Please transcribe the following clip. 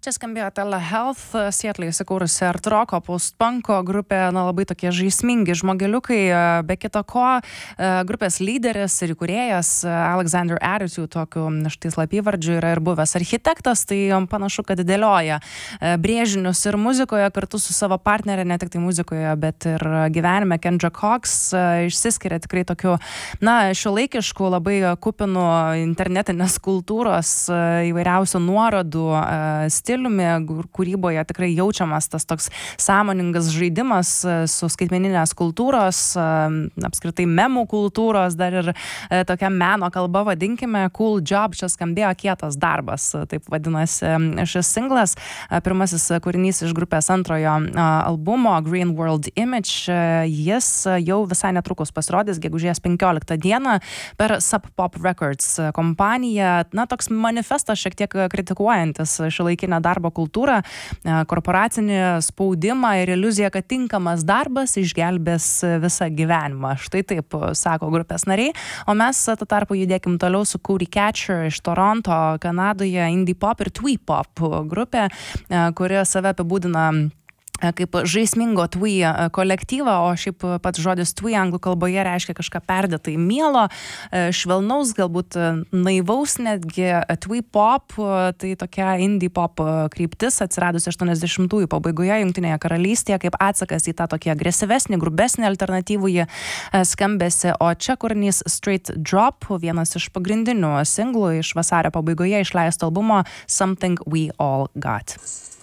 Čia skambėjo Telehealth, Sietle įsikūrusi art roko post-punko grupė, labai tokie žaismingi žmogeliukai, be kita ko, grupės lyderis ir įkūrėjas Alexander Attitude, tokiu štai slapyvardžiu, yra ir buvęs architektas, tai panašu, kad dėlioja brėžinius ir muzikoje kartu su savo partnerė, ne tik tai muzikoje, bet ir gyvenime. Kendra Cox išsiskiria tikrai tokiu, šiuolaikišku, labai kupinu internetinės kultūros įvairiausių nuorodų stiliumi, kūryboje tikrai jaučiamas tas toks sąmoningas žaidimas su skaitmeninės kultūros, apskritai memų kultūros, dar ir tokia meno kalba, vadinkime, Cool Job, čia skambėjo kietas darbas, taip vadinasi šis singlas, pirmasis kūrinys iš grupės antrojo albumo Green World Image, jis jau visai netrukus pasirodys gegužės 15 dieną per Sub Pop Records kompaniją, toks manifestas šiek tiek kritikuojantis šiuolaikinę darbo kultūrą, korporacinį spaudimą ir iliuziją, kad tinkamas darbas išgelbės visą gyvenimą. Štai taip sako grupės nariai, o mes tuo tarpu judėkim toliau su Cody Catcher iš Toronto, Kanadoje, indie pop ir twee pop grupė, kuri save apibūdina kaip žaismingo twee kolektyvą, o šiaip pats žodis twee anglų kalboje reiškia kažką perdėtai mielo, švelnaus, galbūt naivaus netgi. Twee pop, tai tokia indie pop kryptis, atsiradusi 80-ųjų pabaigoje Jungtinėje karalystėje, kaip atsakas į tą tokį agresyvesnį, grubesnį alternatyvųjį skambesį, o čia kūrinys Straight Drop, vienas iš pagrindinių singlų iš vasario pabaigoje išleisto albumo Something We All Got.